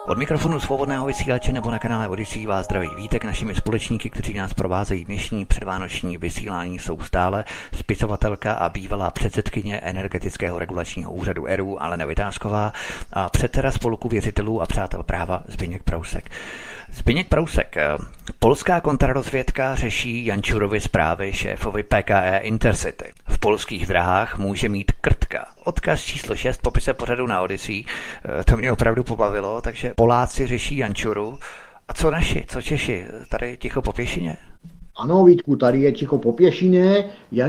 Od mikrofonu svobodného vysílače nebo na kanále Odyssey vás zdraví Vítek. Našimi společníky, kteří nás provázejí dnešní předvánoční vysílání, jsou stále spisovatelka a bývalá předsedkyně Energetického regulačního úřadu ERÚ Alena Vitásková a předseda Spolku věřitelů a přátel práva Zbyněk Prousek. Zbyněk Prousek, polská kontrarozvědka řeší Jančurovy zprávy šéfovi PKE Intercity. V polských drahách může mít krtka. Odkaz číslo 6 v popise pořadu na Odyssey. To mě opravdu pobavilo, takže Poláci řeší Jančuru. A co naši, co Češi? Tady ticho po pěšině? Ano, Vítku, tady je ticho po pěšině.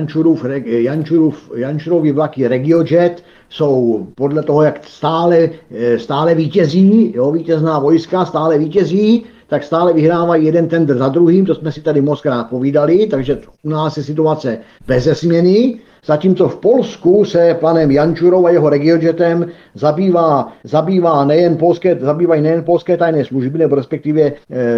Jančurovi vlaky RegioJet jsou podle toho, jak stále vítězí, jo, vítězná vojska stále vítězí, tak stále vyhrávají jeden tender za druhým, to jsme si tady mockrát povídali, takže u nás je situace beze změny. Zatímco v Polsku se panem Jančurou a jeho RegioJetem zabývají nejen polské tajné služby, nebo respektive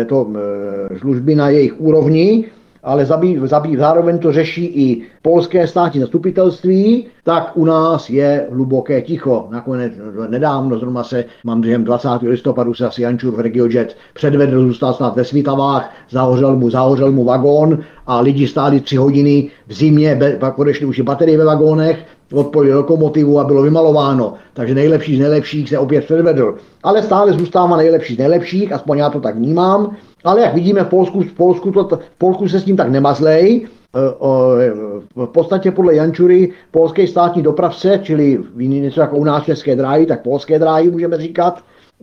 služby na jejich úrovni, ale zároveň to řeší i polské státní zastupitelství, tak u nás je hluboké ticho. Nakonec nedávno, zrovna mám dojem 20. listopadu se asi Jančur RegioJet předvedl, zůstal snad ve Svitavách, zahořel mu vagón a lidi stáli 3 hodiny v zimě, pak odešly už i baterie ve vagónech, odpojili lokomotivu a bylo vymalováno. Takže nejlepší z nejlepších se opět předvedl. Ale stále zůstává nejlepší z nejlepších, aspoň já to tak vnímám. Ale jak vidíme, v Polsku se s tím tak nemazlej. V podstatě podle Jančury polský státní dopravce, čili něco jako u nás české dráhy, tak polské dráhy můžeme říkat,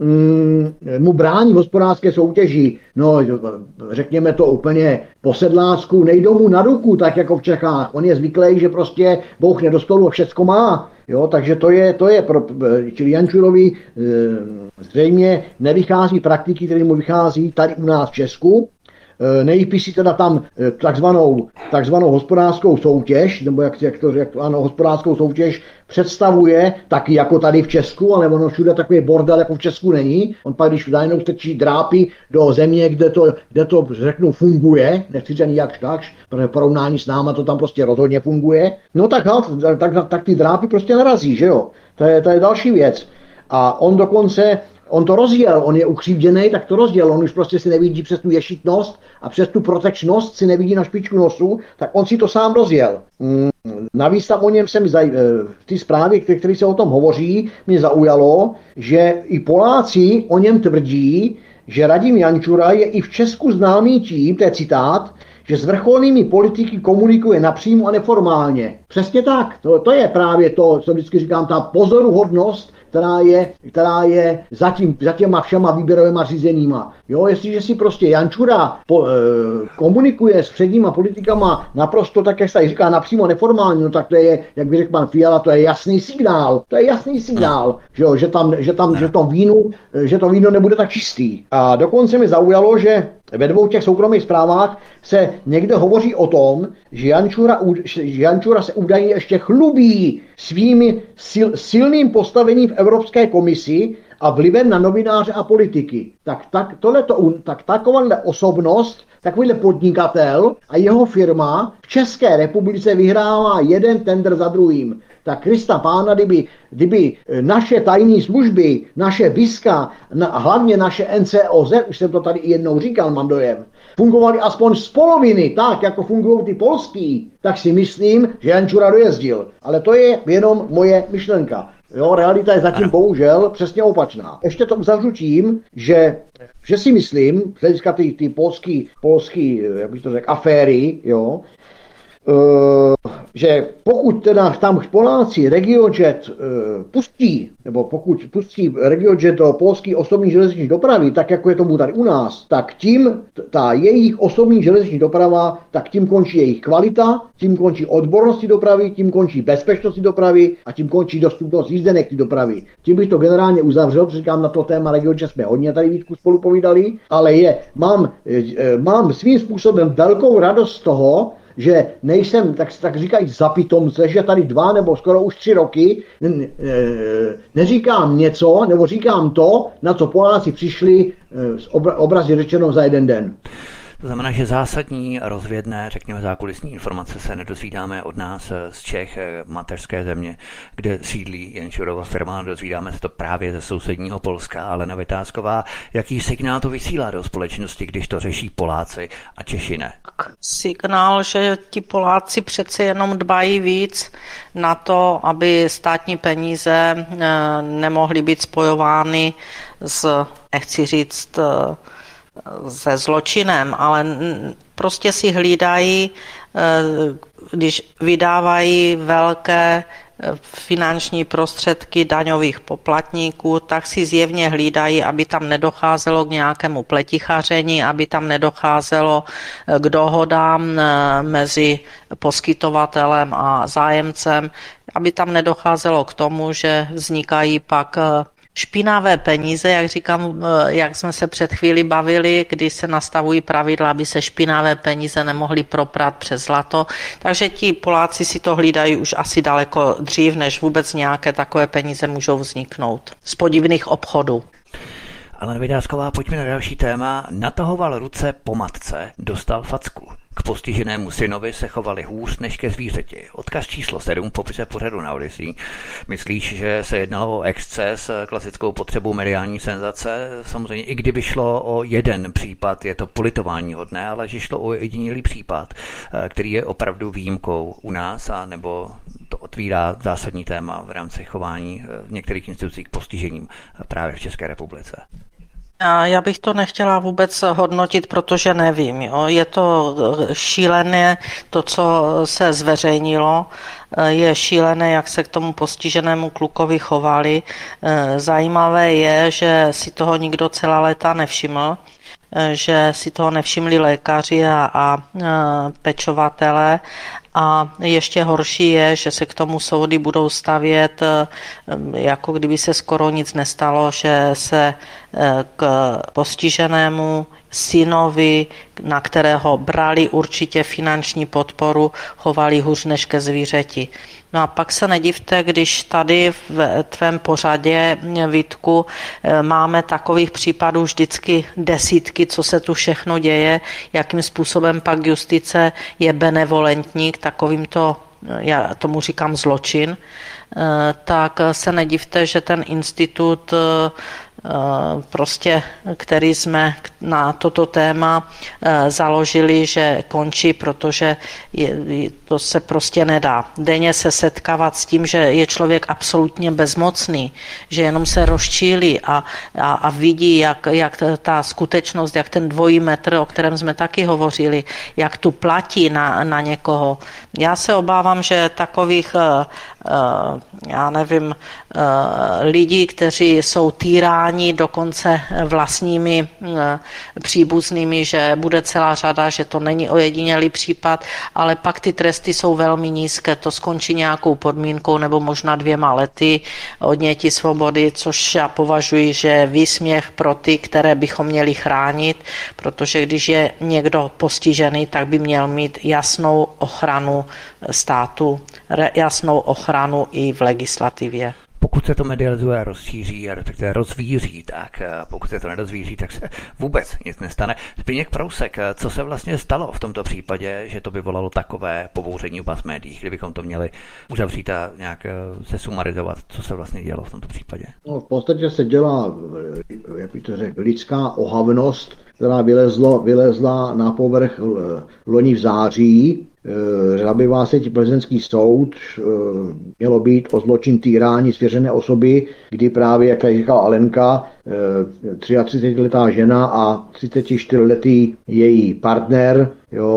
mu brání v hospodářské soutěži. No, řekněme to úplně po sedlácku, nejdou mu na ruku, tak jako v Čechách. On je zvyklý, že prostě bouchne do stolu a všecko má. Jo, takže čili Jančurovi zřejmě nevychází praktiky, které mu vychází tady u nás v Česku. Nejpíší teda tam takzvanou hospodářskou soutěž, nebo hospodářskou soutěž představuje taky jako tady v Česku, ale ono všude takový bordel jako v Česku není. On pak, když najednou strčí drápy do země, kde to řeknu funguje, nechci říct jak takž, protože v porovnání s náma to tam prostě rozhodně funguje, no tak ty drápy prostě narazí, že jo. To je další věc. A on to rozjel, on je ukřivděný, tak to rozjel, on už prostě si nevidí přes tu ješitnost a přes tu protečnost si nevidí na špičku nosu, tak on si to sám rozjel. Navíc tam o něm v té zprávě, které se o tom hovoří, mě zaujalo, že i Poláci o něm tvrdí, že Radim Jančura je i v Česku známý tím, to je citát, že s vrcholnými politiky komunikuje napřímo a neformálně. Přesně tak, to je právě to, co vždycky říkám, ta pozoruhodnost, která je za těma všema výběrovýma řízeníma. Jo, jestliže si prostě Jančura komunikuje s předníma politikama naprosto tak, jak se tady říká, napřímo neformálně, no tak to je, jak by řekl pan Fiala, to je jasný signál. To je jasný signál, že to víno nebude tak čistý. A dokonce mi zaujalo, že ve 2 těch soukromých zprávách se někde hovoří o tom, že Jančura se údajně ještě chlubí svými silným postavením v Evropské komisi a vlivem na novináře a politiky. Takováhle osobnost, takovýhle podnikatel a jeho firma v České republice vyhrává jeden tender za druhým. Tak Krista pána, kdyby naše tajné služby, naše BISka, hlavně naše NCOZ, už jsem to tady i jednou říkal, mám dojem, fungovaly aspoň z poloviny tak, jako fungují ty polský, tak si myslím, že Jančura dojezdil. Ale to je jenom moje myšlenka. Jo, realita je zatím bohužel přesně opačná. Ještě to uzavřu tím, že si myslím, z hlediska ty polský, jak bych to řekl, aféry, jo, že pokud teda tam Poláci RegioJet pustí, nebo pokud pustí RegioJet do polské osobní železniční dopravy, tak jako je tomu tady u nás, tak tím ta jejich osobní železniční doprava, tak tím končí jejich kvalita, tím končí odbornosti dopravy, tím končí bezpečnosti dopravy a tím končí dostupnost jízdenek dopravy. Tím bych to generálně uzavřel, protože říkám, na to téma RegioJet jsme hodně tady Vítku spolu povídali, ale mám svým způsobem velkou radost z toho, že nejsem, tak říkají za pitomce, že tady 2 nebo skoro už 3 roky neříkám něco, nebo říkám to, na co Poláci přišli obrazně řečeno za jeden den. To znamená, že zásadní rozvědné, řekněme zákulisní informace se nedozvídáme od nás z Čech, mateřské země, kde sídlí Jančurova firma, dozvídáme se to právě ze sousedního Polska, ale na Vytázková, jaký signál to vysílá do společnosti, když to řeší Poláci a Češi ne? Signál, že ti Poláci přece jenom dbají víc na to, aby státní peníze nemohly být spojovány s, nechci říct, se zločinem, ale prostě si hlídají, když vydávají velké finanční prostředky daňových poplatníků, tak si zjevně hlídají, aby tam nedocházelo k nějakému pletichaření, aby tam nedocházelo k dohodám mezi poskytovatelem a zájemcem, aby tam nedocházelo k tomu, že vznikají pak špinavé peníze, jak říkám, jak jsme se před chvíli bavili, kdy se nastavují pravidla, aby se špinavé peníze nemohly proprat přes zlato. Takže ti Poláci si to hlídají už asi daleko dřív, než vůbec nějaké takové peníze můžou vzniknout z podivných obchodů. Ale Vydázková, pojďme na další téma. Natahoval ruce po matce, dostal facku. K postiženému synovi se chovali hůř než ke zvířeti. Odkaz číslo 7 v popise pořadu na Odyssey. Myslíš, že se jednalo o exces, klasickou potřebu mediální senzace? Samozřejmě, i kdyby šlo o jeden případ, je to politováníhodné, ale že šlo o jediný případ, který je opravdu výjimkou u nás, a nebo to otvírá zásadní téma v rámci chování v některých institucích k postižením právě v České republice. Já bych to nechtěla vůbec hodnotit, protože nevím. Jo. Je to šílené, to, co se zveřejnilo, je šílené, jak se k tomu postiženému klukovi chovali. Zajímavé je, že si toho nikdo celá léta nevšiml, že si toho nevšimli lékaři a pečovatelé. A ještě horší je, že se k tomu soudy budou stavět, jako kdyby se skoro nic nestalo, že se k postiženému synovi, na kterého brali určitě finanční podporu, chovali hůř než ke zvířeti. No a pak se nedivte, když tady v tvém pořadě, Vítku, máme takových případů vždycky desítky, co se tu všechno děje, jakým způsobem pak justice je benevolentní k takovýmto, já tomu říkám zločin, tak se nedivte, že ten institut prostě, který jsme na toto téma založili, že končí, protože to se prostě nedá. Denně se setkávat s tím, že je člověk absolutně bezmocný, že jenom se rozčílí a vidí, jak ta skutečnost, jak ten dvojí metr, o kterém jsme taky hovořili, jak tu platí na někoho. Já se obávám, že takových já nevím, lidí, kteří jsou týráni dokonce vlastními příbuznými, že bude celá řada, že to není ojedinělý případ, ale pak ty tresty jsou velmi nízké, to skončí nějakou podmínkou nebo možná 2 lety odnětí svobody, což já považuji, že je výsměch pro ty, které bychom měli chránit, protože když je někdo postižený, tak by měl mít jasnou ochranu státu, jasnou ochranu i v legislativě. Pokud se to medializuje, rozšíří, respektive rozvíří, tak pokud se to nedozvíří, tak se vůbec nic nestane. Zbyněk Prousek, co se vlastně stalo v tomto případě, že to vyvolalo takové pobouření v mass médiích, kdybychom to měli uzavřít a nějak se sumarizovat, co se vlastně dělo v tomto případě? No, v podstatě se dělá, jak bych to řekl, lidská ohavnost, která vylezla na povrch loni v září. Zabývá se prezidentský soud, mělo být o zločin týrání svěřené osoby, kdy právě, jak říkala Alenka, 33letá žena a 34letý její partner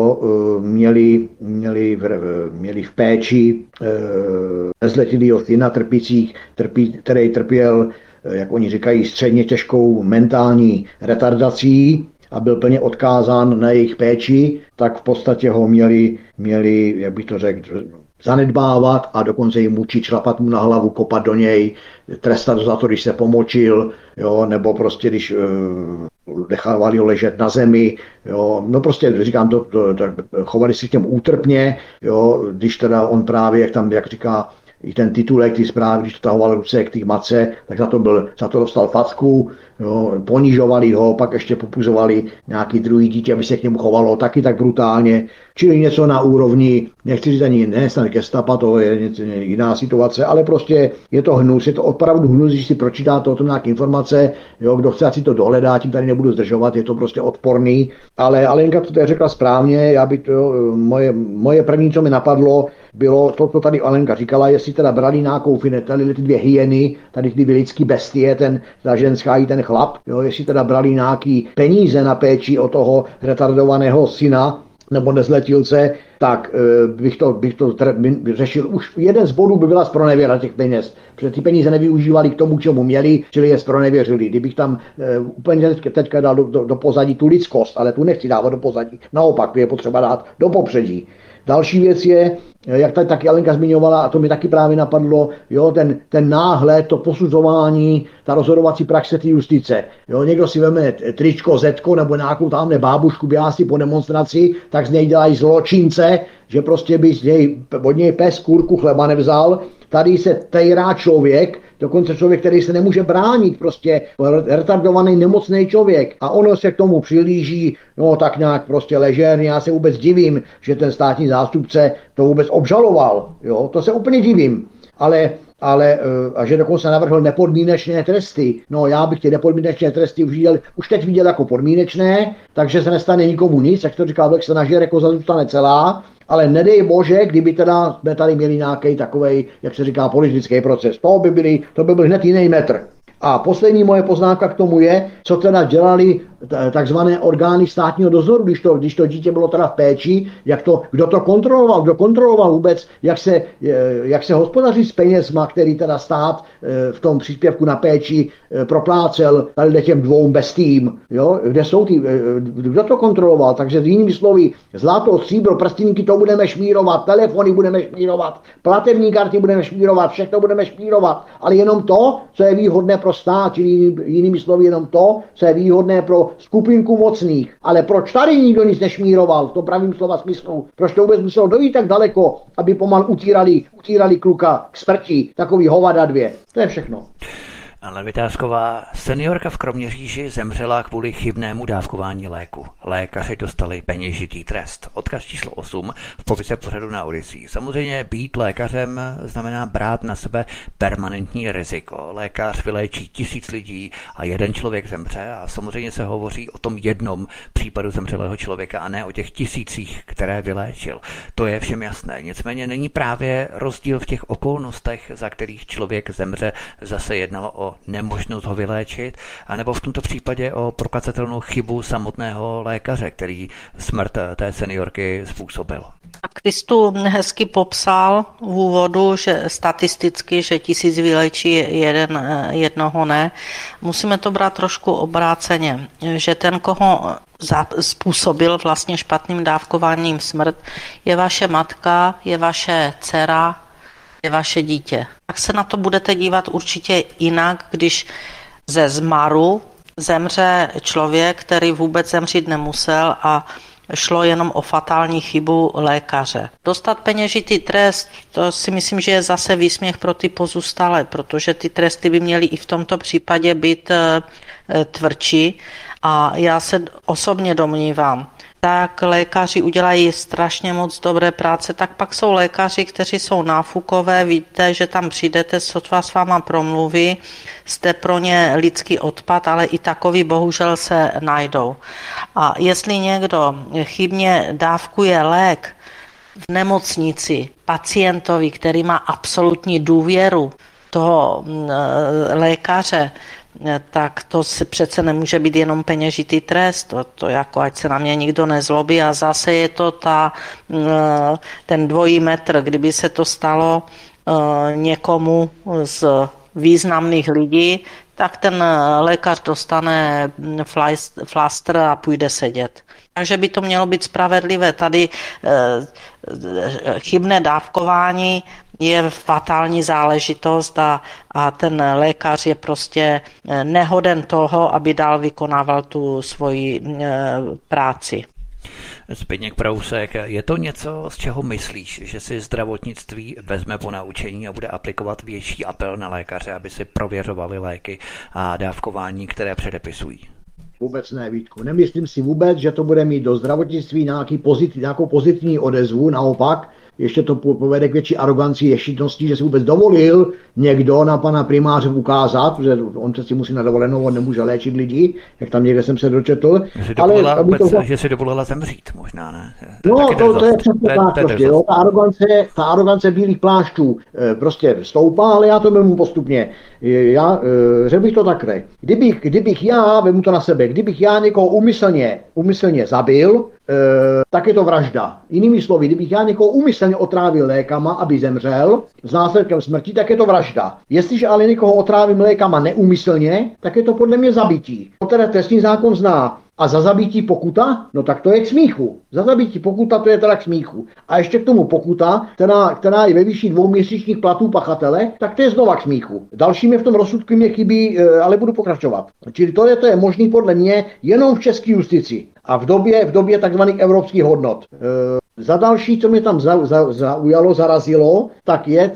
měli v péči nezletilého syna který trpěl, jak oni říkají, středně těžkou mentální retardací a byl plně odkázán na jejich péči, tak v podstatě ho měli, jak bych to řekl, zanedbávat a dokonce jim mučit, šlapat mu na hlavu, kopat do něj, trestat za to, když se pomočil, nebo prostě když nechávali ho ležet na zemi, no prostě říkám tak chovali si k těm útrpně, když teda on právě, jak říká i ten titulek, ty zprávy, když to tahoval ruce k té matce, tak za to dostal facku, jo, ponižovali ho, pak ještě popuzovali nějaký druhý dítě, aby se k němu chovalo taky tak brutálně, čili něco na úrovni, nechci říct ani nestan gestapa, to je něco, jiná situace, ale prostě je to hnus, je to opravdu hnus, když si pročítáte o tom nějaké informace, jo, kdo chce, ať si to dohledá, tím tady nebudu zdržovat, je to prostě odporný, ale Alenka to tady řekla správně, moje první, co mi napadlo, bylo to, co tady Alenka říkala, jestli teda brali nějakou tady ty dvě hyeny, tady ty lidský bestie, ta ženská i ten chlap, jo, jestli teda brali nějaký peníze na péči o toho retardovaného syna nebo nezletilce, tak bych to řešil. Už jeden z bodů by byla zpronevěra těch peněz, protože ty peníze nevyužívali k tomu, čemu měli, čili je zpronevěřili. Kdybych tam úplně teďka dal do pozadí tu lidskost, ale tu nechci dávat do pozadí, naopak je potřeba dát do popředí. Další věc je, jak tady taky Alenka zmiňovala, a to mi taky právě napadlo, jo, ten náhled, to posuzování, ta rozhodovací praxe té justice. Jo, někdo si veme tričko, zetko nebo nějakou tamhle bábušku běhá po demonstraci, tak z něj dělají zločince, že prostě by od něj pes kurku chleba nevzal. Tady se tejrá člověk, dokonce člověk, který se nemůže bránit, prostě retardovaný, nemocný člověk. A ono se k tomu přilíží, no tak nějak prostě ležérně. Já se vůbec divím, že ten státní zástupce to vůbec obžaloval. Jo, to se úplně divím. Ale a že dokonce navrhl nepodmínečné tresty. No já bych ty nepodmínečné tresty už teď viděl jako podmínečné, takže se nestane nikomu nic, jak to říkal Black, se nažere, koza zůstane celá. Ale nedej bože, kdyby teda jsme tady měli nějaký takovej, jak se říká, politický proces. To by byl hned jiný metr. A poslední moje poznámka k tomu je, co teda dělali takzvané orgány státního dozoru, když to dítě bylo teda v péči, kdo to kontroloval, kdo kontroloval vůbec, jak se hospodaří s penězma, který teda stát v tom příspěvku na péči proplácel tady těm dvou bestím, jo, kdo to kontroloval, takže jinými slovy, zlato, stříbro, prstínky, to budeme šmírovat, telefony budeme šmírovat, platební karty budeme šmírovat, všechno budeme šmírovat, ale jenom to, co je výhodné pro stát, čili jinými slovy jenom to, co je výhodné pro skupinku mocných. Ale proč tady nikdo nic nešmíroval, v tom pravým slova smyslu? Proč to vůbec muselo dojít tak daleko, aby pomalu utírali kluka k smrti, takový hovada dvě. To je všechno. Anna Vytázková, seniorka v Kroměříži zemřela kvůli chybnému dávkování léku. Lékaři dostali peněžitý trest. Odkaz číslo 8 v popise pořadu na Odysee. Samozřejmě být lékařem znamená brát na sebe permanentní riziko. Lékař vyléčí 1000 lidí a jeden člověk zemře a samozřejmě se hovoří o tom jednom případu zemřelého člověka a ne o těch tisících, které vyléčil. To je všem jasné. Nicméně není právě rozdíl v těch okolnostech, za kterých člověk zemře, zase jednalo o nemožnost ho vyléčit, anebo v tomto případě o prokazatelnou chybu samotného lékaře, který smrt té seniorky způsobil. Tak ty jsi tu hezky popsal v úvodu, že statisticky, že 1000 vylečí, jednoho ne. Musíme to brát trošku obráceně, že ten, koho způsobil vlastně špatným dávkováním smrt, je vaše matka, je vaše dcera, je vaše dítě. Tak se na to budete dívat určitě jinak, když ze zmaru zemře člověk, který vůbec zemřít nemusel a šlo jenom o fatální chybu lékaře. Dostat peněžitý trest, to si myslím, že je zase výsměch pro ty pozůstalé, protože ty tresty by měly i v tomto případě být tvrdší. A já se osobně domnívám, tak lékaři udělají strašně moc dobré práce, tak pak jsou lékaři, kteří jsou náfukové, víte, že tam přijdete, sotva s váma promluví, jste pro ně lidský odpad, ale i takový bohužel se najdou. A jestli někdo chybně dávkuje lék v nemocnici pacientovi, který má absolutní důvěru toho lékaře, tak to přece nemůže být jenom peněžitý trest, to jako ať se na mě nikdo nezlobí a zase je to ten dvojí metr, kdyby se to stalo někomu z významných lidí, tak ten lékař dostane flastr a půjde sedět. Takže by to mělo být spravedlivé. Tady chybné dávkování je fatální záležitost a ten lékař je prostě nehoden toho, aby dál vykonával tu svoji práci. Zbyněk Prousek, je to něco, z čeho myslíš, že si zdravotnictví vezme po naučení a bude aplikovat větší apel na lékaře, aby si prověřovali léky a dávkování, které předepisují? Vůbec ne, Vítku. Nemyslím si vůbec, že to bude mít do zdravotnictví nějakou pozitivní odezvu, naopak, ještě to povede k větší aroganci, ješitnosti, že si vůbec dovolil někdo na pana primáře ukázat, že on se si musí na dovolenou, on nemůže léčit lidi, jak tam někde jsem se dočetl. Že si dovolila zemřít, možná ne. No, to je předpoklad prostě, jo. Ta arogance bílých plášťů prostě stoupá, ale já to vemu postupně. Řekl bych to takhle. Kdybych já, vemu to na sebe, kdybych já někoho úmyslně zabil, tak je to vražda. Jinými slovy, kdybych já někoho úmyslně otrávil lékama, aby zemřel s následkem smrti, tak je to vražda. Jestliže ale někoho otrávím lékama neúmyslně, tak je to podle mě zabití. To teda trestní zákon zná. A za zabití pokuta? No tak to je k smíchu. Za zabití pokuta, to je teda k smíchu. A ještě k tomu pokuta, která je ve výši 2 měsíčních platů pachatele, tak to je znova k smíchu. Dalším je v tom rozsudku mě chybí, ale budu pokračovat. Čili to je možný podle mě jenom v české justici a v době takzvaných evropských hodnot. Za další, co mě tam zaujalo, zarazilo, tak je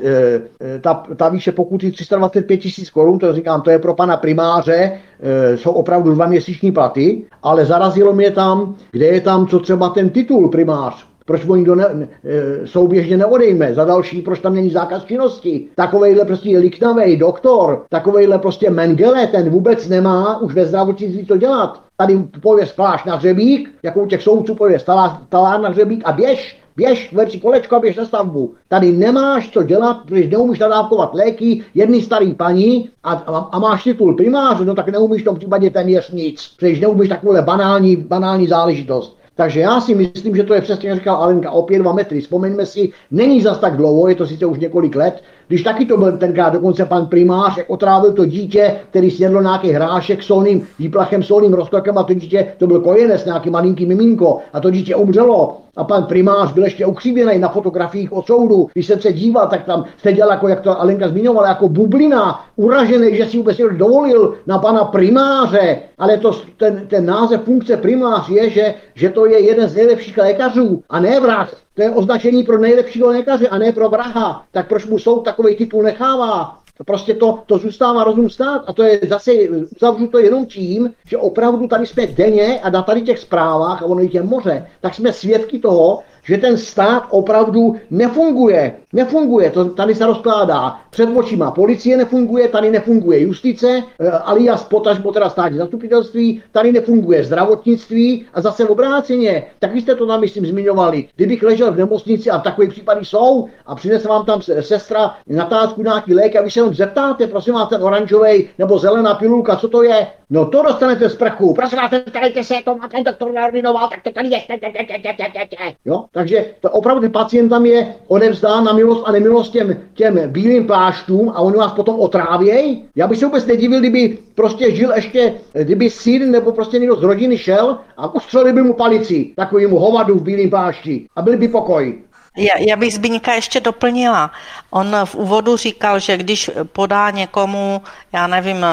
ta výše pokuty 325 000 korun, to říkám, to je pro pana primáře, jsou opravdu 2 měsíční platy, ale zarazilo mě tam, kde je tam co třeba ten titul primář. Proč ho nikdo souběžně neodejme? Za další, proč tam není zákaz činnosti? Takovejhle prostě liknavej doktor, takovejhle prostě Mengele, ten vůbec nemá už ve zdravotnictví to dělat. Tady pověz plášť na hřebík, jako u těch soudců pověz talár na hřebík a běž, ver si kolečko a běž na stavbu. Tady nemáš co dělat, protože neumíš nadávkovat léky jedný starý paní a máš titul primáře, no tak neumíš v tom případě téměř nic, protože neumíš takovou banální záležitost. Takže já si myslím, že to je přesně, jak říkal Alenka, opět 2 metry. Vzpomeňme si, není zas tak dlouho, je to sice už několik let, když taky to byl tenkrát dokonce pan primář, jak otrávil to dítě, který snědl nějaký hrášek solným výplachem, solným roztokem a to dítě, to byl kojenec, nějaký malinký miminko a to dítě umřelo. A pan primář byl ještě ukřivěný na fotografiích od soudu. Když jsem se díval, tak tam seděl, jako, jak to Alenka zmiňovala, jako bublina, uražený, že si vůbec dovolil na pana primáře. Ale ten název funkce primář je, že to je jeden z nejlepších lékařů a ne vrah. To je označení pro nejlepšího lékaře a ne pro vraha. Tak proč mu soud takový titul nechává? Prostě to zůstává rozum stát a to je zase, uzavřu to jenom tím, že opravdu tady jsme denně a na tady těch zprávách, a ono jich je moře, tak jsme svědky toho, že ten stát opravdu nefunguje, to tady se rozkládá před očima policie nefunguje, tady nefunguje justice, alias potažmo teda státní zastupitelství, tady nefunguje zdravotnictví a zase obráceně, taky jste to tam myslím zmiňovali, kdybych ležel v nemocnici a takové případy jsou a přinese vám tam sestra natázku nějaký lék a vy se jenom zeptáte, prosím vás, ten oranžovej nebo zelená pilulka, co to je? No to dostanete z prchu, prosím vás, tady se to má ten doktor naordinoval, tak to tady je. Jo? Takže to opravdu pacient tam je odevzdán na milost a nemilost těm bílým plášťům a oni vás potom otrávějí. Já bych se vůbec nedivil, kdyby prostě žil ještě, kdyby syn nebo prostě někdo z rodiny šel a ustřelil by mu palici takovému hovadu v bílým plášti a byl by pokoj. Já bych Zbyňka ještě doplnila. On v úvodu říkal, že když podá někomu, já nevím,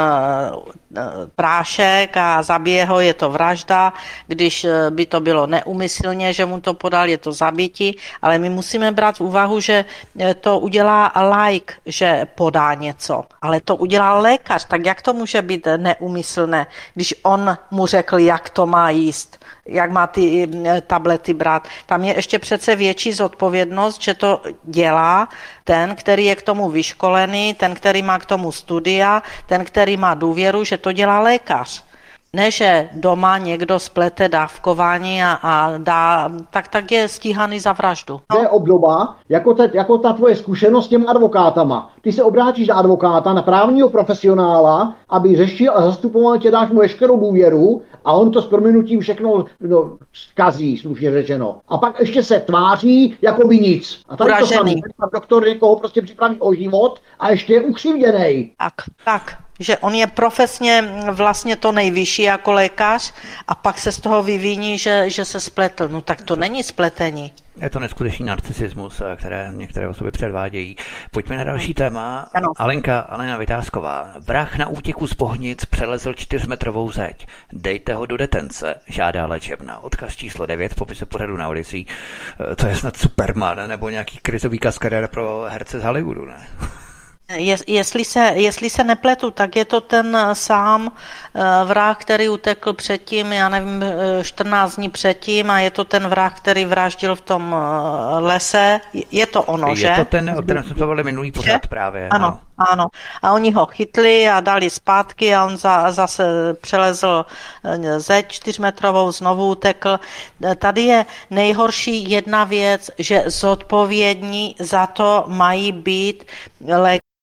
prášek a zabije ho, je to vražda. Když by to bylo neúmyslně, že mu to podal, je to zabití. Ale my musíme brát v úvahu, že to udělá laik, že podá něco. Ale to udělá lékař. Tak jak to může být neúmyslné, když on mu řekl, jak to má jíst? Jak má ty tablety brát. Tam je ještě přece větší zodpovědnost, že to dělá ten, který je k tomu vyškolený, ten, který má k tomu studia, ten, který má důvěru, že to dělá lékař. Ne, že doma někdo splete dávkování a dá, tak je stíhaný za vraždu. To je obdoba, jako ta tvoje zkušenost s těmi advokátama. Ty se obrátíš na advokáta, na právního profesionála, aby řešil a zastupoval tě, dáš mu veškerou důvěru a on to s prominutím všechno zkazí, slušně řečeno. A pak ještě se tváří, jako by nic. A tady to samé. Doktor někoho prostě připraví o život a ještě je ukřivděnej. Tak. Že on je profesně vlastně to nejvyšší jako lékař a pak se z toho vyviní, že se spletl. No tak to není spletení. Je to neskutečný narcisismus, které některé osoby předvádějí. Pojďme na další téma. Ano. Alena Vytázková. Vrah na útěku z Bohnic přelezl 4metrovou zeď. Dejte ho do detence, žádá léčebna. Odkaz číslo 9 v popise pořadu na Odyssey. To je snad Superman nebo nějaký krizový kaskadér pro herce z Hollywoodu, ne? Jestli se nepletu, tak je to ten sám vrah, který utekl předtím, já nevím, 14 dní předtím, a je to ten vrah, který vraždil v tom lese. Je to ono, že? Je to ten, o kterém jsme se bavili minulý pořad právě. Ano, ano. A oni ho chytli a dali zpátky a on zase přelezl zeď 4metrovou, znovu utekl. Tady je nejhorší jedna věc, že zodpovědní za to mají být